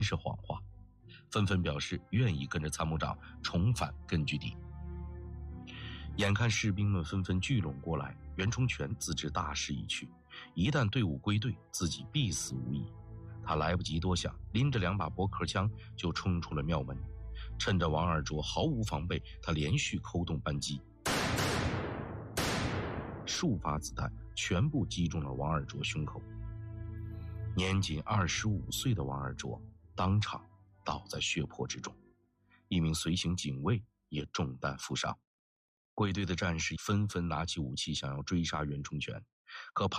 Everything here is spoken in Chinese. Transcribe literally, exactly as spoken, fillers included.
是谎话，纷纷表示愿意跟着参谋长重返根据地。眼看士兵们纷纷聚拢过来，袁崇全自知大势已去，一旦队伍归队，自己必死无疑。他来不及多想，拎着两把驳壳枪就冲出了庙门。趁着王二卓毫无防备，他连续扣动扳机，数发子弹全部击中了王二卓胸口。年仅二十五岁的王二卓当场倒在血泊之中，一名随行警卫也中弹负伤。归队的战士纷纷拿起武器想要追杀袁崇全，可